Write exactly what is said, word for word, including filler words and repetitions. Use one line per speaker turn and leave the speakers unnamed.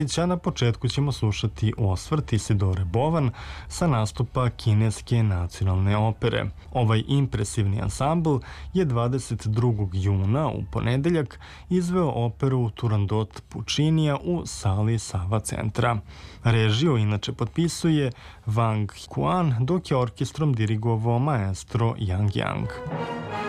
A na početku ćemo slušati osvrt Isidore Bovan sa nastupa Kineske nacionalne opere. Ovaj impresivni ansambl je dvadeset drugog juna u ponedeljak izveo operu Turandot Pučinija u sali Sava centra. Režiju inače potpisuje Wang Quan, dok je orkestrom dirigovao maestro Yang Yang.